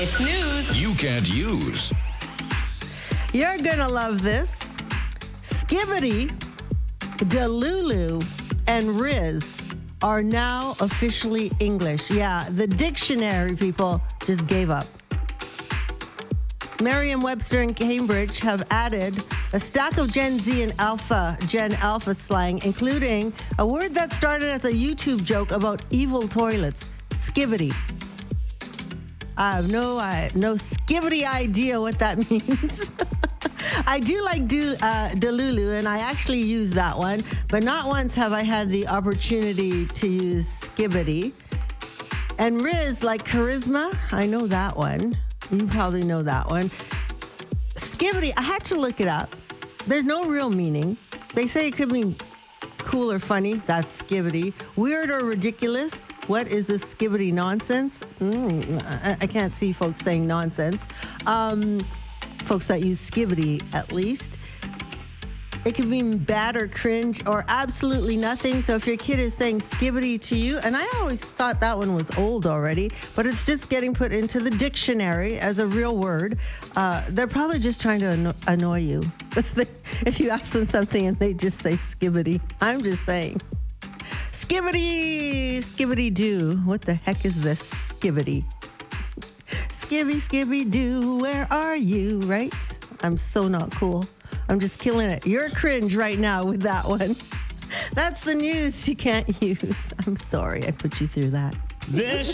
It's news you can't use. You're gonna love this. Skibidi, Delulu, and Riz are now officially English. Yeah, the dictionary people just gave up. Merriam-Webster and Cambridge have added a stack of Gen Z and Gen Alpha slang, including a word that started as a YouTube joke about evil toilets, skibidi. I have no skibidi idea what that means. I do like Delulu, and I actually use that one, but not once have I had the opportunity to use skibidi. And Riz, like charisma, I know that one. You probably know that one. Skibidi, I had to look it up. There's no real meaning. They say it could mean cool or funny. That's skibidi. Weird or ridiculous. What is this skibidi nonsense? I can't see folks saying nonsense. Folks that use skibidi, at least. It could mean bad or cringe or absolutely nothing. So if your kid is saying skibidi to you, and I always thought that one was old already, but it's just getting put into the dictionary as a real word. They're probably just trying to annoy you. If you ask them something and they just say skibidi. I'm just saying. Skibidi doo. What the heck is this skibidi? Skibby doo, where are you, right? I'm so not cool. I'm just killing it. You're cringe right now with that one. That's the news you can't use. I'm sorry I put you through that. This